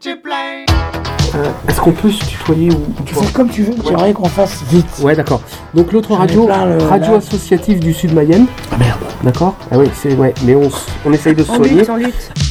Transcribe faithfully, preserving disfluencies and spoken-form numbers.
Euh, Est-ce qu'on peut se tutoyer ou Tu fais comme tu veux, j'aimerais qu'on fasse vite. Ouais, d'accord. Donc l'autre radio, plein le- radio là. associative du Sud Mayenne. Ah merde. D'accord. Ah oui, c'est ouais, mais on, s- on essaye de se On soigner. lutte, on lutte.